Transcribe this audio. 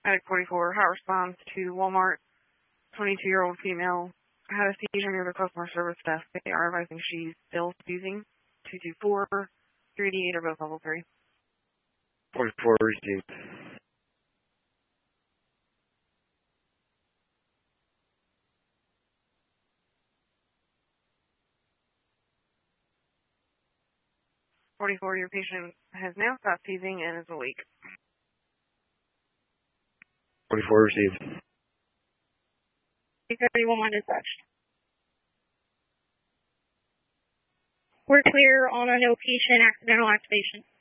Attic 44, hot response to Walmart, 22-year-old female, had a seizure near the customer service desk. They are advising she's still seizing. 224, 388 are both level 3. 44 received. Your patient has now stopped seizing and is awake. 44 received. 331 on dispatch. We're clear on a no patient accidental activation.